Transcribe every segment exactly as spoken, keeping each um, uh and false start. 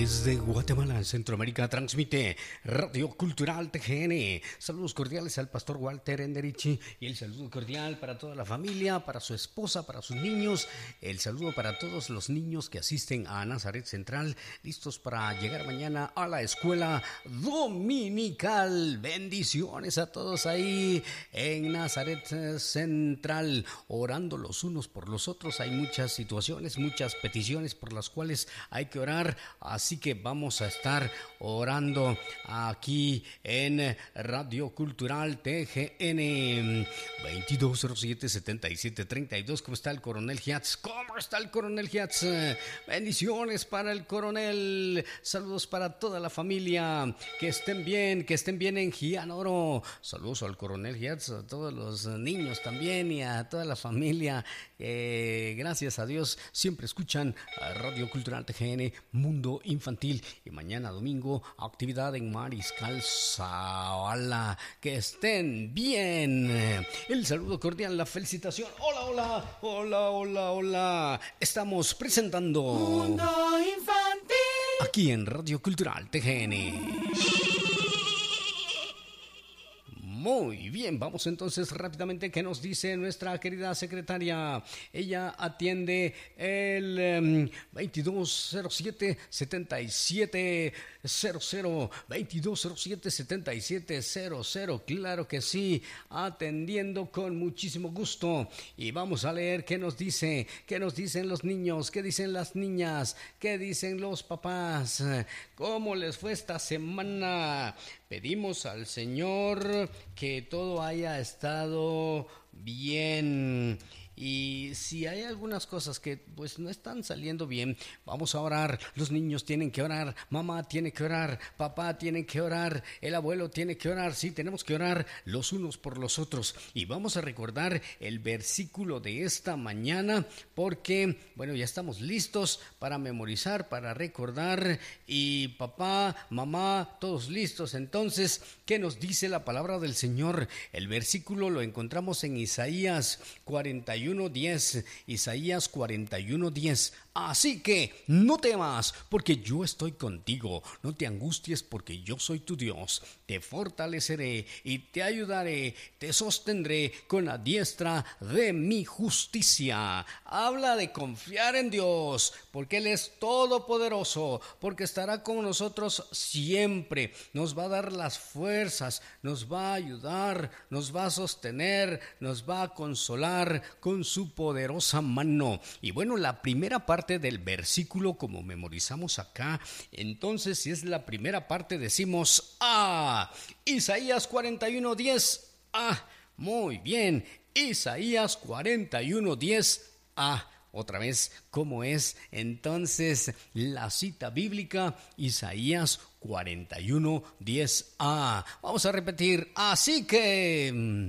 Desde Guatemala, Centroamérica, transmite Radio Cultural T G N. Saludos cordiales al pastor Walter Enderici y el saludo cordial para toda la familia, para su esposa, para sus niños. El saludo para todos los niños que asisten a Nazaret Central, listos para llegar mañana a la escuela dominical. Bendiciones a todos ahí en Nazaret Central, orando los unos por los otros. Hay muchas situaciones, muchas peticiones por las cuales hay que orar. Así que vamos a estar orando aquí en Radio Cultural T G N. Veintidós cero siete setenta y siete treinta y dos. ¿Cómo está el coronel Giatz? ¿Cómo está el coronel Giatz? Bendiciones para el coronel. Saludos para toda la familia. Que estén bien, que estén bien en Gianoro. Saludos al coronel Giatz, a todos los niños también y a toda la familia. Eh, gracias a Dios siempre escuchan a Radio Cultural T G N, Mundo Infantil. Y mañana domingo, actividad en Mariscal Zavala. Que estén bien. El saludo cordial, la felicitación. Hola, hola, hola, hola, hola. Estamos presentando Mundo Infantil aquí en Radio Cultural T G N. Muy bien, vamos entonces rápidamente. ¿Qué nos dice nuestra querida secretaria? Ella atiende el um, veintidós cero siete setenta y siete cero cero, veintidós cero siete setenta y siete cero cero, claro que sí, atendiendo con muchísimo gusto. Y vamos a leer qué nos dice, qué nos dicen los niños, qué dicen las niñas, qué dicen los papás, cómo les fue esta semana. Pedimos al Señor que todo haya estado bien. Y si hay algunas cosas que pues no están saliendo bien, vamos a orar. Los niños tienen que orar, mamá tiene que orar, papá tiene que orar, el abuelo tiene que orar. Sí, tenemos que orar los unos por los otros. Y vamos a recordar el versículo de esta mañana, porque bueno, ya estamos listos para memorizar, para recordar. Y papá, mamá, todos listos. Entonces, ¿qué nos dice la palabra del Señor? El versículo lo encontramos en Isaías cuarenta y uno diez, Isaías cuarenta y uno diez. Así que no temas, porque yo estoy contigo. No te angusties, porque yo soy tu Dios. Te fortaleceré y te ayudaré. Te sostendré con la diestra de mi justicia. Habla de confiar en Dios, porque Él es todopoderoso, porque estará con nosotros siempre. Nos va a dar las fuerzas, nos va a ayudar, nos va a sostener, nos va a consolar con su poderosa mano. Y bueno, la primera parte del versículo, como memorizamos acá, entonces si es la primera parte decimos ah, Isaías cuarenta y uno diez, ah, muy bien, Isaías cuarenta y uno diez, ah, otra vez, ¿cómo es entonces la cita bíblica? Isaías cuarenta y uno diez a. Vamos a repetir, así que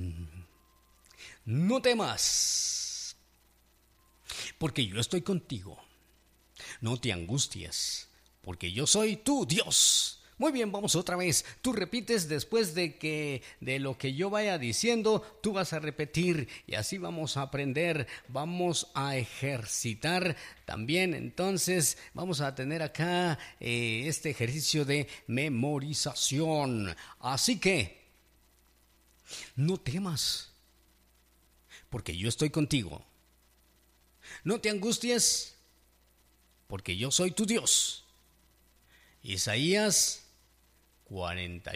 no temas, porque yo estoy contigo. No te angusties, porque yo soy tu Dios. Muy bien, vamos otra vez. Tú repites después de que de lo que yo vaya diciendo, tú vas a repetir y así vamos a aprender, vamos a ejercitar también. Entonces vamos a tener acá eh, este ejercicio de memorización. Así que no temas, porque yo estoy contigo. No te angusties, porque yo soy tu Dios. Isaías cuarenta